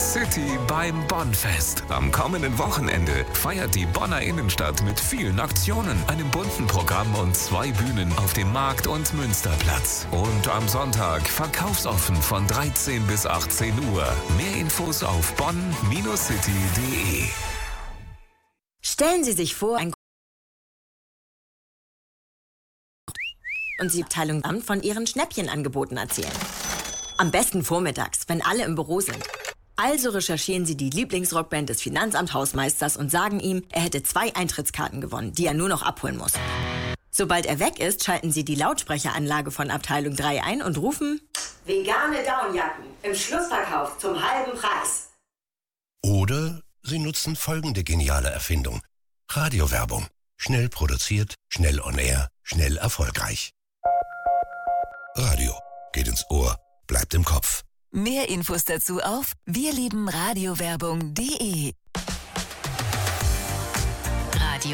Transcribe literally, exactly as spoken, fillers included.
City beim Bonnfest. Am kommenden Wochenende feiert die Bonner Innenstadt mit vielen Aktionen, einem bunten Programm und zwei Bühnen auf dem Markt- und Münsterplatz. Und am Sonntag verkaufsoffen von dreizehn bis achtzehn Uhr. Mehr Infos auf bonn Bindestrich city punkt de. Stellen Sie sich vor, ein und Sie Abteilung Amt von Ihren Schnäppchenangeboten erzählen. Am besten vormittags, wenn alle im Büro sind. Also recherchieren Sie die Lieblingsrockband des Finanzamt-Hausmeisters und sagen ihm, er hätte zwei Eintrittskarten gewonnen, die er nur noch abholen muss. Sobald er weg ist, schalten Sie die Lautsprecheranlage von Abteilung drei ein und rufen vegane Downjacken im Schlussverkauf zum halben Preis. Oder Sie nutzen folgende geniale Erfindung. Radiowerbung. Schnell produziert, schnell on air, schnell erfolgreich. Radio. Geht ins Ohr, bleibt im Kopf. Mehr Infos dazu auf wir lieben radiowerbung punkt de.